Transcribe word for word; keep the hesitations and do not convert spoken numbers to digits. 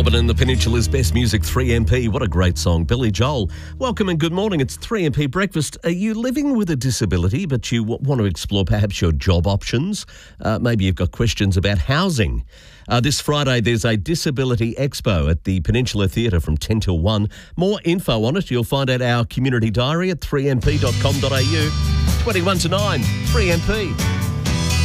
Melbourne and the Peninsula's best music, three M P. What a great song, Billy Joel. Welcome and good morning. It's three M P Breakfast. Are you living with a disability but you w- want to explore perhaps your job options? Uh, maybe you've got questions about housing. Uh, this Friday, there's a Disability Expo at the Peninsula Theatre from ten till one. More info on it, you'll find at our community diary at three m p dot com dot a u. twenty-one to nine, three M P.